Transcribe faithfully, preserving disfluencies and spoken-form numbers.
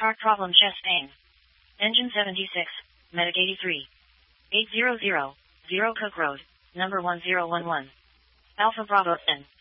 Heart problem, chest pain. Engine seventy-six, Medic eighty-three. eight zero zero, zero Cook Road, number one zero one one. Alpha Bravo N.